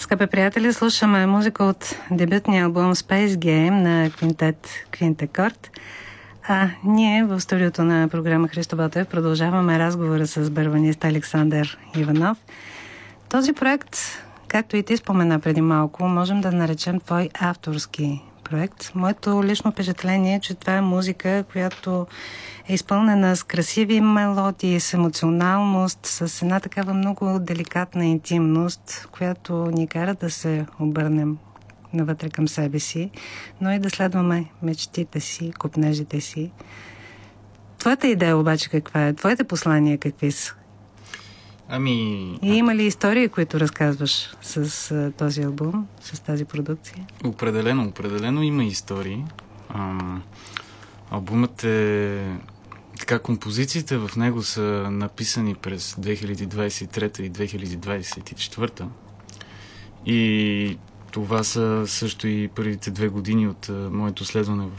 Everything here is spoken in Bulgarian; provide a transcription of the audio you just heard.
Скъпи приятели, слушаме музика от дебютния албум Space Game на квинтет Квинтекорд. А ние в студиото на програма Христо Ботев продължаваме разговора с барабанист Александър Иванов. Този проект, както и ти спомена преди малко, можем да наречем твой авторски проект. Моето лично впечатление е, че това е музика, която е изпълнена с красиви мелодии, с емоционалност, с една такава много деликатна интимност, която ни кара да се обърнем навътре към себе си, но и да следваме мечтите си, копнежите си. Твоята идея обаче каква е? Твоите послания какви са? И има ли истории, които разказваш с този албум, с тази продукция? Определено има истории. Албумът е... Така, композициите в него са написани през 2023 и 2024. И това са също и първите 2 години от моето следване